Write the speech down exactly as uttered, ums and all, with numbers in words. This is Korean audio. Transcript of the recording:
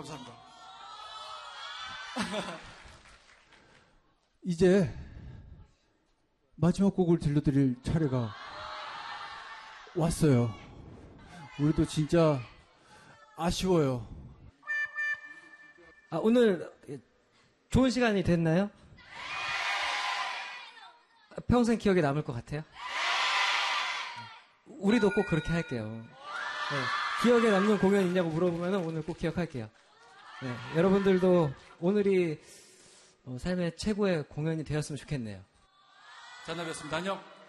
감사합니다. 이제 마지막 곡을 들려드릴 차례가 왔어요. 우리도 진짜 아쉬워요. 아, 오늘 좋은 시간이 됐나요? 평생 기억에 남을 것 같아요. 우리도 꼭 그렇게 할게요. 네, 기억에 남는 공연 있냐고 물어보면 오늘 꼭 기억할게요. 네, 여러분들도 오늘이 어, 삶의 최고의 공연이 되었으면 좋겠네요. 잔나비였습니다. 안녕.